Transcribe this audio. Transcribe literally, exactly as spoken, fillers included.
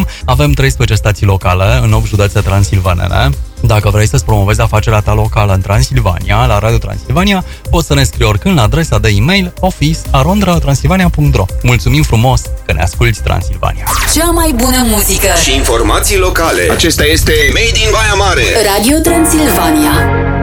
F M. Avem treisprezece stații locale în opt județe transilvanene. Dacă vrei să-ți promovezi afacerea ta locală în Transilvania, la Radio Transilvania, poți să ne scrii oricând la adresa de e-mail office arondra transilvania punct ro. Mulțumim frumos că ne asculti, Transilvania! Cea mai bună muzică și informații locale. Acesta este Made in Baia Mare. Radio Transilvania.